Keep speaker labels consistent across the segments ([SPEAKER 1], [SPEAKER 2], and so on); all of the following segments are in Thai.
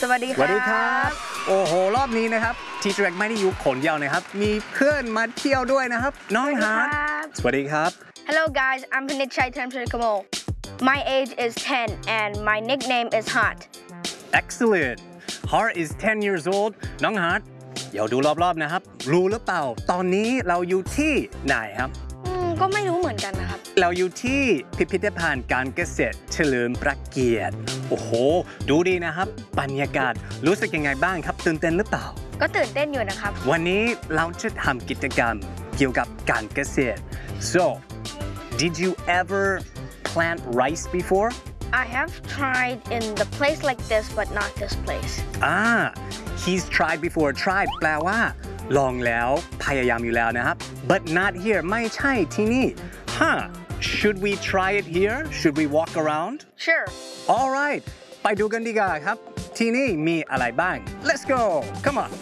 [SPEAKER 1] วัสดีครับโอ้โหรอบนี้นะครับทีเจอร์ไม่ได้อยู่คนเดียวนะครับมีเพื่อนมาเที่ยวด้วยนะครับน้องฮาร์ทสวัสดีครับ
[SPEAKER 2] Hello guys, I'm Panichai Tamsirikamo. My age is 10 and my nickname is Hart.
[SPEAKER 1] Excellent. Hart is 10 years old. น้องฮาร์ทเดี๋ยวดูรอบๆนะครับรู้หรือเปล่าตอนนี้เราอยู่ที่ไหนครับ
[SPEAKER 2] ก็ไม่รู้เหมือนกันนะครับ
[SPEAKER 1] เราอยู่ที่พิพิธภัณฑ์การเกษตรเฉลิมพระเกียรติโอ้โหดูดีนะครับบรรยากาศรู้สึกยังไงบ้างครับตื่นเต้นหรือเปล่า
[SPEAKER 2] ก็ตื่นเต้นอยู่นะครับ
[SPEAKER 1] วันนี้เราจะทำกิจกรรมเกี่ยวกับการเกษตร So did you ever plant rice before
[SPEAKER 2] I have tried in the place like this but not this place
[SPEAKER 1] he's tried before tried แปลว่าลองแล้วพยายามอยู่แล้วนะครับ but not here ไม่ใช่ที่นี่Should we try it here? Should we walk around?
[SPEAKER 2] Sure.
[SPEAKER 1] All right. ไปดูกันดีกว่าครับที่นี่มีอะไรบ้าง Let's go. Come on.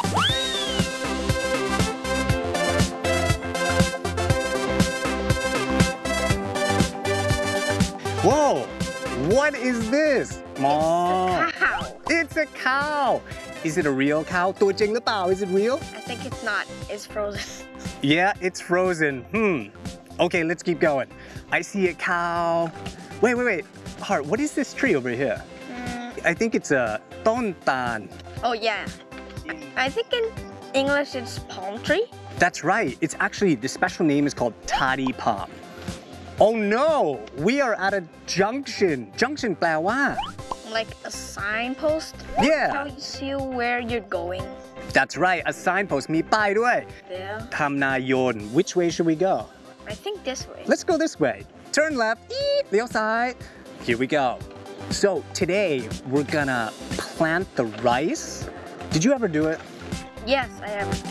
[SPEAKER 1] Whoa. What is this?
[SPEAKER 2] It's a cow.
[SPEAKER 1] It's a cow. Is it a real cow? ตัวจริงหรือเปล่า Is it real?
[SPEAKER 2] I think it's not. It's frozen.
[SPEAKER 1] Yeah, it's frozen. Okay, let's keep going. I see a cow. Wait. Hart, what is this tree over here? I think it's a ต้นตาล
[SPEAKER 2] Oh yeah. I think in English it's palm tree.
[SPEAKER 1] That's right. It's actually, the special name is called toddy palm. Oh no! We are at a junction. Junction แปลว่า
[SPEAKER 2] Like a signpost?
[SPEAKER 1] Yeah.
[SPEAKER 2] Tells you where you're going.
[SPEAKER 1] That's right. A signpost มีป้ายด้วย
[SPEAKER 2] There.
[SPEAKER 1] ทำนายน Which way should we go?
[SPEAKER 2] I think this way.
[SPEAKER 1] Let's go this way. Turn left. เลี้ยวซ้าย Here we go. So today we're gonna plant the rice. Did you ever do it?
[SPEAKER 2] Yes, I ever do.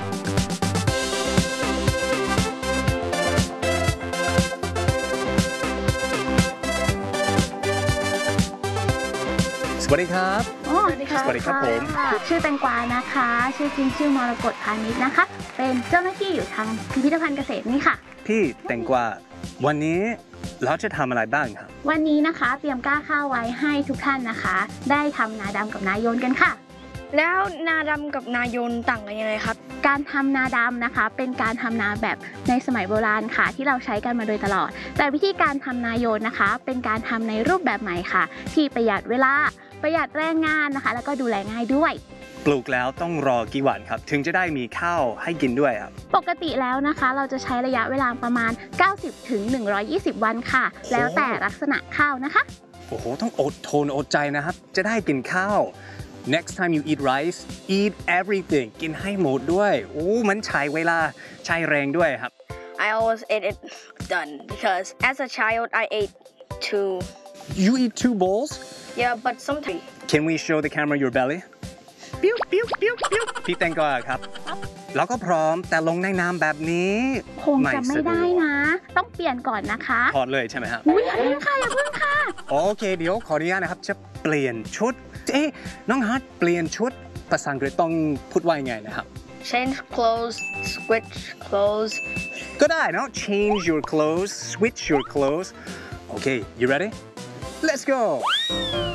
[SPEAKER 1] สวัสดีครับ
[SPEAKER 3] สวัสดีครับผมชื่อแตงกวานะคะชื่อจริงชื่อมรกตพานิชนะคะเป็นเจ้าหน้าที่อยู่ทางพิพิธภัณฑ์เกษตรนี่ค่ะ
[SPEAKER 1] พี่แตงกวาวันนี้เราจะทำอะไรบ้างครับ
[SPEAKER 3] วันนี้นะคะเตรียมก้าข้าวไว้ให้ทุกท่านนะคะได้ทำนาดำกับนาโยนกันค่ะ
[SPEAKER 2] แล้วนาดำกับนาโยนต่างกันยังไงครับ
[SPEAKER 3] การทำนาดำนะคะเป็นการทำนาแบบในสมัยโบราณค่ะที่เราใช้กันมาโดยตลอดแต่วิธีการทำนาโยนนะคะเป็นการทำในรูปแบบใหม่ค่ะที่ประหยัดเวลาประหยัดแรงงานนะคะแล้วก็ดูแลง่ายด้วย
[SPEAKER 1] ปลูกแล้วต้องรอกี่วันครับถึงจะได้มีข้าวให้กินด้วยครับ
[SPEAKER 3] ปกติแล้วนะคะเราจะใช้ระยะเวลาประมาณ90ถึง120วันค่ะแล้วแต่ลักษณะข้าวนะคะ
[SPEAKER 1] โอ้โหต้องอดทนอดใจนะครับจะได้กินข้าว Next time you eat rice eat everything กินให้หมดด้วยโอ้มันใช้เวลาใช้แรงด้วยครับ
[SPEAKER 2] I always ate it done because as a child I ate 2
[SPEAKER 1] You eat 2 bowls?
[SPEAKER 2] Yeah, but sometimes.
[SPEAKER 1] Can we show the camera your belly? ปิ้วพี่แตงกวาครับแล้วก็พร้อมแต่ลงในน้ำแบบนี้
[SPEAKER 3] คงจะไม่ได้นะต้องเปลี่ยนก่อนนะคะ
[SPEAKER 1] ถอดเลยใช่ไหมครับ
[SPEAKER 3] อย่าเพิ่งค่ะ
[SPEAKER 1] โอเคเดี๋ยวขออนุญาตนะครับจะเปลี่ยนชุดน้องฮาร์ทเปลี่ยนชุดภาษาอังกฤษต้องพูดว่ายังไงนะครับ
[SPEAKER 2] Change clothes switch clothes
[SPEAKER 1] ก็ได้เนาะ Change your clothes switch your clothes Okay you ready Let's go